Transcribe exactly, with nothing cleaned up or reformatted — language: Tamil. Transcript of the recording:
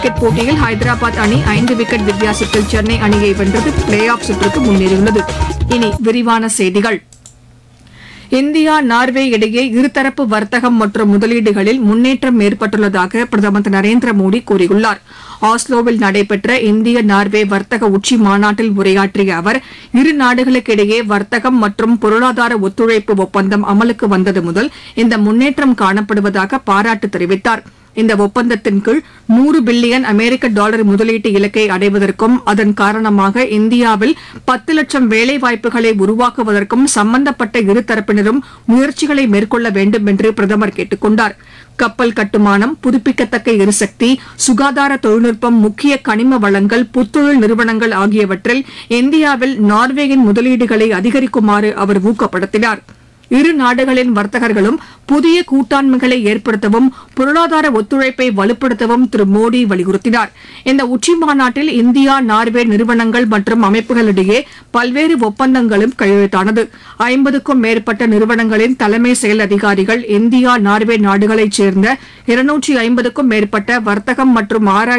கிரிக்கெட் போட்டியில் ஹைதராபாத் அணி ஐந்து விக்கெட் வித்தியாசத்தில் சென்னை அணியை வென்றது பிளே ஆஃப் சுற்றுக்கு முன்னேறியுள்ளது. இனி விரிவான செய்திகள். இந்தியா நார்வே இடையே இருதரப்பு வர்த்தகம் மற்றும் முதலீடுகளில் முன்னேற்றம் ஏற்பட்டுள்ளதாக பிரதமர் திரு நரேந்திர மோடி கூறியுள்ளார். ஆஸ்லோவில் நடைபெற்ற இந்திய நார்வே வர்த்தக உச்சி மாநாட்டில் உரையாற்றிய அவர், இரு நாடுகளுக்கிடையே வர்த்தகம் மற்றும் பொருளாதார ஒத்துழைப்பு ஒப்பந்தம் அமலுக்கு வந்தது முதல் இந்த முன்னேற்றம் காணப்படுவதாக பாராட்டு தெரிவித்தார். இந்த ஒப்பந்தத்தின் கீழ் நூறு பில்லியன் அமெரிக்க டாலர் முதலீட்டு இலக்கை அடைவதற்கும் அதன் காரணமாக இந்தியாவில் பத்து லட்சம் வேலைவாய்ப்புகளை உருவாக்குவதற்கும் சம்பந்தப்பட்ட இருதரப்பினரும் முயற்சிகளை மேற்கொள்ள வேண்டும் என்று பிரதமர் கேட்டுக் கொண்டார். கப்பல் கட்டுமானம், புதுப்பிக்கத்தக்க எரிசக்தி, சுகாதார தொழில்நுட்பம், முக்கிய கனிம வளங்கள், புத்தொழில் நிறுவனங்கள் ஆகியவற்றில் இந்தியாவில் நார்வேயின் முதலீடுகளை அதிகரிக்குமாறு அவர் ஊக்கப்படுத்தினார். இரு நாடுகளின் வர்த்தகர்களும் புதிய கூட்டாண்மைகளை ஏற்படுத்தவும் பொருளாதார ஒத்துழைப்பை வலுப்படுத்தவும் திரு மோடி வலியுறுத்தினார். இந்த உச்சிமாநாட்டில் இந்தியா நார்வே நிறுவனங்கள் மற்றும் அமைப்புகளிடையே பல்வேறு ஒப்பந்தங்களும் கையெழுத்தானது. ஐம்பதுக்கும் மேற்பட்ட நிறுவனங்களின் தலைமை செயல் அதிகாரிகள் இந்தியா நார்வே நாடுகளைச் சேர்ந்த இருநூற்று ஐம்பதுக்கும் மேற்பட்ட வர்த்தகம் மற்றும் ஆராய்ச்சி